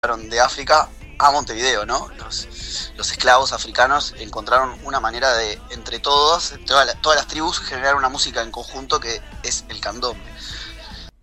llegaron de África a Montevideo, ¿no? Los esclavos africanos encontraron una manera de, entre todos, todas las tribus, generar una música en conjunto que es el candombe.